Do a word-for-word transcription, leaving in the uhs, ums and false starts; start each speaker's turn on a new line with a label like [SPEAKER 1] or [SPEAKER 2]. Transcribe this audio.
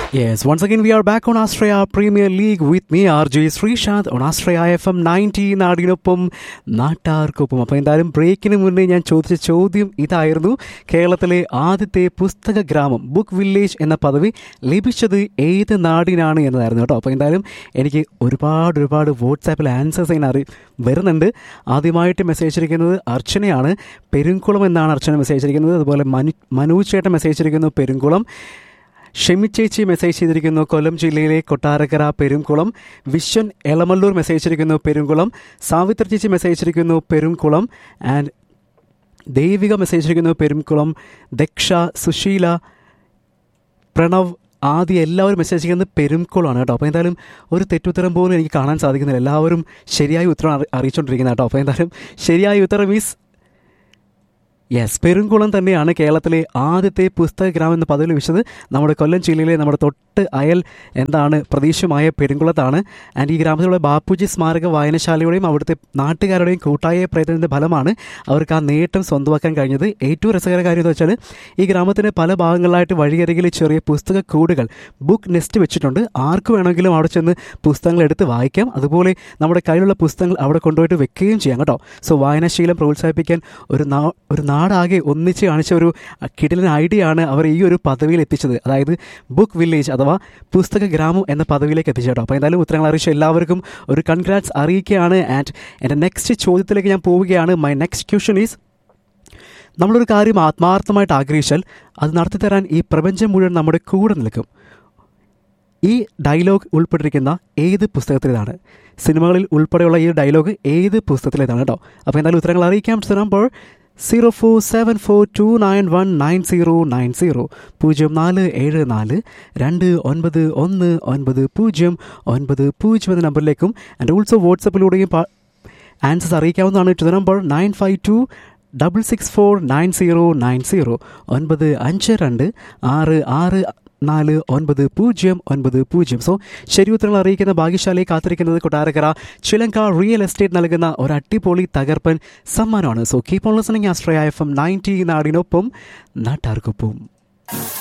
[SPEAKER 1] Yes, once again we are back on Australia Premier League with me R J Srishant on Australia F M ninety നാടിനൊപ്പം നാട്ടാർക്കൊപ്പം. അപ്പോൾ എന്തായാലും ബ്രേക്കിന് മുന്നേ ഞാൻ ചോദിച്ച ചോദ്യം ഇതായിരുന്നു: കേരളത്തിലെ ആദ്യത്തെ പുസ്തക ഗ്രാമം ബുക്ക് വില്ലേജ് എന്ന പദവി ലഭിച്ചത് ഏത് നാടിനാണ് എന്നതായിരുന്നു കേട്ടോ. അപ്പോൾ എന്തായാലും എനിക്ക് ഒരുപാട് ഒരുപാട് വാട്സാപ്പിൽ ആൻസേഴ്സ് അതിന് അറി വരുന്നുണ്ട്. ആദ്യമായിട്ട് മെസ്സേജ് അയച്ചിരിക്കുന്നത് അർച്ചനയാണ്. പെരുംകുളം എന്നാണ് അർച്ചന മെസ്സേജ് അയച്ചിരിക്കുന്നത്. അതുപോലെ മനു മനോജ് ചേട്ടൻ മെസ്സേജ് അയച്ചിരിക്കുന്നു പെരുംകുളം. ഷെമി ചേച്ചി മെസ്സേജ് ചെയ്തിരിക്കുന്നു കൊല്ലം ജില്ലയിലെ കൊട്ടാരക്കര പെരുംകുളം. വിശ്വൻ എളമല്ലൂർ മെസ്സേജ് ചെയ്തിരിക്കുന്നു പെരുംകുളം. സാവിത്ര ചേച്ചി മെസ്സേജ് ചെയ്തിരിക്കുന്നു പെരുംകുളം. ആൻഡ് ദേവിക മെസ്സേജ് ചെയ്തിരിക്കുന്നു പെരുംകുളം. ദക്ഷ, സുശീല, പ്രണവ് ആദ്യം എല്ലാവരും മെസ്സേജ് ചെയ്യുന്നത് പെരുംകുളമാണ് കേട്ടോ. അപ്പോൾ എന്തായാലും ഒരു തെറ്റുത്തരം പോലും എനിക്ക് കാണാൻ സാധിക്കുന്നില്ല. എല്ലാവരും ശരിയായ ഉത്തരം അറി അറിയിച്ചുകൊണ്ടിരിക്കുന്നത് കേട്ടോ. അപ്പോൾ എന്തായാലും ശരിയായ ഉത്തരം മീൻസ് യെസ്, പെരുംകുളം തന്നെയാണ് കേരളത്തിലെ ആദ്യത്തെ പുസ്തക ഗ്രാമം എന്ന പദവി ലഭിച്ചത്. നമ്മുടെ കൊല്ലം ജില്ലയിലെ നമ്മുടെ തൊട്ട് അയൽ എന്താണ് പ്രദേശമായ പെരുംകുളത്താണ്. ആൻഡ് ഈ ഗ്രാമത്തിലുള്ള ബാപ്പുജി സ്മാരക വായനശാലയുടെയും അവിടുത്തെ നാട്ടുകാരുടെയും കൂട്ടായ പ്രയത്നത്തിൻ്റെ ഫലമാണ് അവർക്ക് ആ നേട്ടം സ്വന്തമാക്കാൻ കഴിഞ്ഞത്. ഏറ്റവും രസകര കാര്യം എന്ന് വെച്ചാൽ ഈ ഗ്രാമത്തിന് പല ഭാഗങ്ങളിലായിട്ട് വഴിയരികിൽ ചെറിയ പുസ്തക കൂടുകൾ ബുക്ക് നെസ്റ്റ് വെച്ചിട്ടുണ്ട്. ആർക്ക് വേണമെങ്കിലും അവിടെ ചെന്ന് പുസ്തകങ്ങൾ എടുത്ത് വായിക്കാം. അതുപോലെ നമ്മുടെ കയ്യിലുള്ള പുസ്തകങ്ങൾ അവിടെ കൊണ്ടുപോയിട്ട് വെക്കുകയും ചെയ്യാം കേട്ടോ. സോ വായനാശീലം പ്രോത്സാഹിപ്പിക്കാൻ ഒരു നാ ഒരു നാടാകെ ഒന്നിച്ച് കാണിച്ച ഒരു കിടിലൻ ഐഡിയ ആണ് അവർ ഈ ഒരു പദവിയിൽ എത്തിച്ചത്. അതായത് ബുക്ക് വില്ലേജ് അഥവാ പുസ്തക ഗ്രാമം എന്ന പദവിയിലേക്ക് എത്തിച്ചു കേട്ടോ. അപ്പോൾ എന്തായാലും ഉത്തരങ്ങൾ അറിയിച്ച എല്ലാവർക്കും ഒരു കൺഗ്രാറ്റ്സ് അറിയിക്കുകയാണ്. ആൻഡ് എൻ്റെ നെക്സ്റ്റ് ചോദ്യത്തിലേക്ക് ഞാൻ പോവുകയാണ്. മൈ നെക്സ്റ്റ് ക്വസ്റ്റ്യൻ ഈസ്: നമ്മളൊരു കാര്യം ആത്മാർത്ഥമായിട്ട് ആഗ്രഹിച്ചാൽ അത് നടത്തിത്തരാൻ ഈ പ്രപഞ്ചം മുഴുവൻ നമ്മുടെ കൂടെ നിൽക്കും. ഈ ഡയലോഗ് ഉൾപ്പെട്ടിരിക്കുന്ന ഏത് പുസ്തകത്തിലേതാണ്? സിനിമകളിൽ ഉൾപ്പെടെയുള്ള ഈ ഡയലോഗ് ഏത് പുസ്തകത്തിലേതാണ് കേട്ടോ. അപ്പോൾ എന്തായാലും ഉത്തരങ്ങൾ അറിയിക്കാം. Number zero four seven four to nine one nine zero nine zero പൂജ്യം നാല് ഏഴ് നാല് രണ്ട് ഒൻപത് ഒന്ന് ഒൻപത് പൂജ്യം ഒൻപത് പൂജ്യം എന്ന നമ്പറിലേക്കും and also വാട്സപ്പിലൂടെയും answers അറിയിക്കാവുന്നതാണ്. To the number nine five to double six four nine zero nine zero ഒൻപത് അഞ്ച് രണ്ട് ആറ് ആറ് നാല് ഒൻപത് പൂജ്യം ഒൻപത് പൂജ്യം. സോ ശരി ഉത്തരങ്ങൾ അറിയിക്കുന്ന ഭാഗ്യശാലിയെ കാത്തിരിക്കുന്നത് കൊട്ടാരക്കര ചിലങ്ക റിയൽ എസ്റ്റേറ്റ് നൽകുന്ന ഒരു അടിപൊളി തകർപ്പൻ സമ്മാനമാണ്. So keep on listening Australia F M ninety നാടിനൊപ്പം നാട്ടാർക്കൊപ്പം.